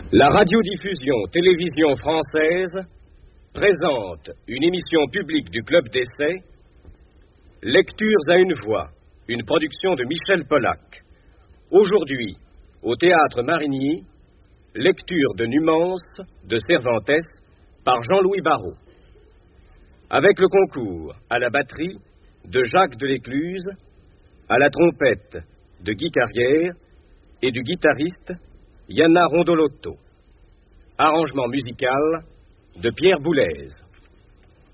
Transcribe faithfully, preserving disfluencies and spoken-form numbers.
La radiodiffusion télévision française présente une émission publique du Club d'essai, Lectures à une voix, une production de Michel Pollack. Aujourd'hui, au Théâtre Marigny, lecture de Numance de Cervantes par Jean-Louis Barrault. Avec le concours à la batterie de Jacques Delécluse, à la trompette de Guy Carrière et du guitariste Yana Rondolotto. Arrangement musical de Pierre Boulez.